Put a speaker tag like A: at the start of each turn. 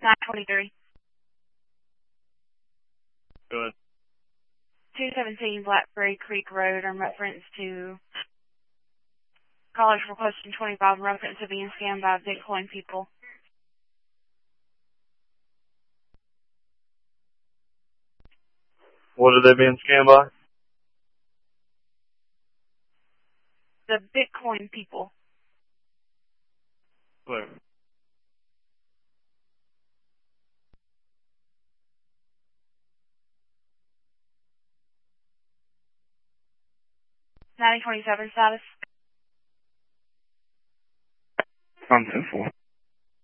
A: 923.
B: Good.
A: 217 Blackberry Creek Road in reference to callers requesting 25 in reference to being scammed by Bitcoin people.
B: What are they being scammed by?
A: The Bitcoin people.
B: Clear.
A: 927 status.
B: On 10-4.